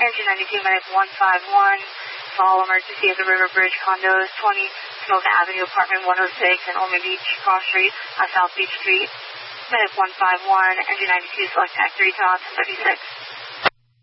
Engine 92, Medic 151. Fall emergency at the River Bridge condos, 20 Smoke Avenue, apartment 106, and Ormond Beach Cross Street, South Beach Street. Medic 151, Engine 92, select TAC 3 to 36.